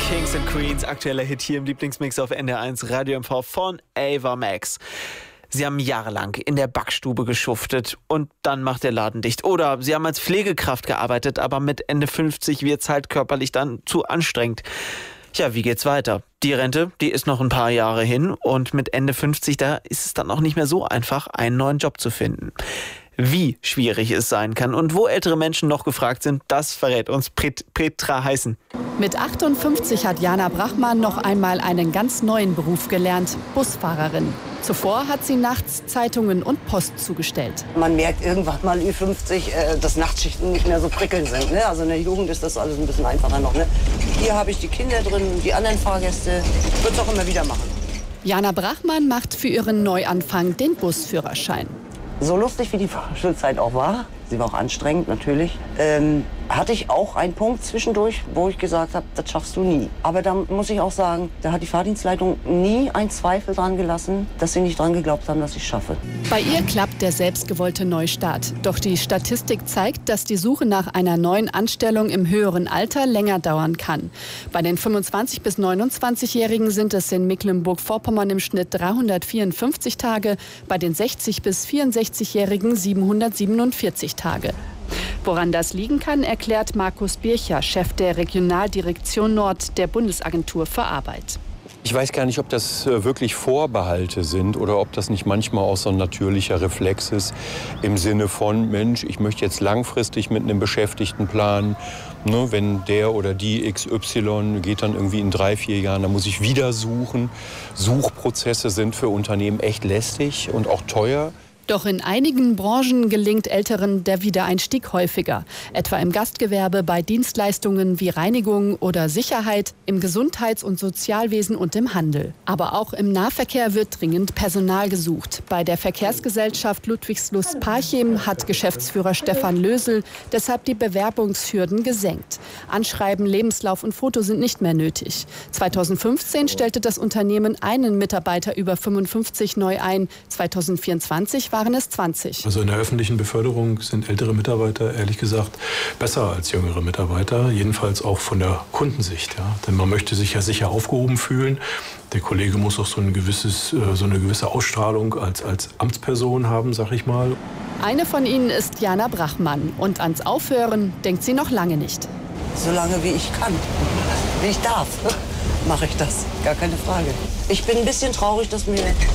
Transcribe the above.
Kings and Queens, aktueller Hit hier im Lieblingsmix auf NDR1 Radio MV von Ava Max. Sie haben jahrelang in der Backstube geschuftet und dann macht der Laden dicht. Oder Sie haben als Pflegekraft gearbeitet, aber mit Ende 50 wird's halt körperlich dann zu anstrengend. Ja, wie geht's weiter? Die Rente, die ist noch ein paar Jahre hin und mit Ende 50, da ist es dann auch nicht mehr so einfach, einen neuen Job zu finden. Wie schwierig es sein kann und wo ältere Menschen noch gefragt sind, das verrät uns Petra Heißen. Mit 58 hat Jana Brachmann noch einmal einen ganz neuen Beruf gelernt, Busfahrerin. Zuvor hat sie nachts Zeitungen und Post zugestellt. Man merkt irgendwann mal Ü50, dass Nachtschichten nicht mehr so prickelnd sind. Ne? Also in der Jugend ist das alles ein bisschen einfacher noch. Ne? Hier habe ich die Kinder drin, die anderen Fahrgäste. Ich würde es auch immer wieder machen. Jana Brachmann macht für ihren Neuanfang den Busführerschein. So lustig wie die Fahrschulzeit auch war, sie war auch anstrengend natürlich, hatte ich auch einen Punkt zwischendurch, wo ich gesagt habe, das schaffst du nie. Aber da muss ich auch sagen, da hat die Fahrdienstleitung nie einen Zweifel dran gelassen, dass sie nicht dran geglaubt haben, dass ich es schaffe. Bei ihr klappt der selbstgewollte Neustart. Doch die Statistik zeigt, dass die Suche nach einer neuen Anstellung im höheren Alter länger dauern kann. Bei den 25- bis 29-Jährigen sind es in Mecklenburg-Vorpommern im Schnitt 354 Tage, bei den 60- bis 64-Jährigen 747 Tage. Woran das liegen kann, erklärt Markus Bircher, Chef der Regionaldirektion Nord der Bundesagentur für Arbeit. Ich weiß gar nicht, ob das wirklich Vorbehalte sind oder ob das nicht manchmal auch so ein natürlicher Reflex ist im Sinne von, Mensch, ich möchte jetzt langfristig mit einem Beschäftigten planen. Ne, wenn der oder die XY geht dann irgendwie in 3-4 Jahren, dann muss ich wieder suchen. Suchprozesse sind für Unternehmen echt lästig und auch teuer. Doch in einigen Branchen gelingt Älteren der Wiedereinstieg häufiger. Etwa im Gastgewerbe, bei Dienstleistungen wie Reinigung oder Sicherheit, im Gesundheits- und Sozialwesen und im Handel. Aber auch im Nahverkehr wird dringend Personal gesucht. Bei der Verkehrsgesellschaft Ludwigslust-Parchim hat Geschäftsführer Stefan Lösel deshalb die Bewerbungshürden gesenkt. Anschreiben, Lebenslauf und Foto sind nicht mehr nötig. 2015 stellte das Unternehmen einen Mitarbeiter über 55 neu ein. 2024 waren es 20. Also in der öffentlichen Beförderung sind ältere Mitarbeiter, ehrlich gesagt, besser als jüngere Mitarbeiter. Jedenfalls auch von der Kundensicht. Ja. Denn man möchte sich ja sicher aufgehoben fühlen. Der Kollege muss auch so eine gewisse Ausstrahlung als Amtsperson haben, sag ich mal. Eine von ihnen ist Jana Brachmann. Und ans Aufhören denkt sie noch lange nicht. Solange wie ich kann, wie ich darf, mache ich das. Gar keine Frage. Ich bin ein bisschen traurig, dass mir